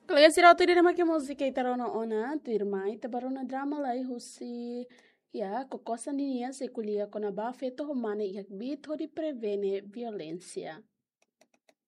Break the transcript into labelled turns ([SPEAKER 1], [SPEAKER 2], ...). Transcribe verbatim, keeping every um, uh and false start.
[SPEAKER 1] Kalau ya sira tu dia make música e tarona ona, tu irmã e tabarona drama lá e husi ya kokosa niya se kulia kona ba feto romane e bit hori prevene violência.